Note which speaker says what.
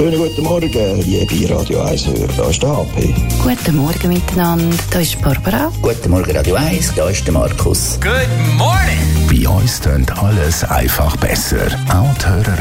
Speaker 1: Schönen guten Morgen, liebe Radio 1-Hörer. Da ist der HP.
Speaker 2: Guten Morgen miteinander. Da ist Barbara.
Speaker 3: Guten Morgen, Radio 1. Da ist der Markus.
Speaker 4: Good morning!
Speaker 5: Bei uns tönt alles einfach besser. Auch die Hörer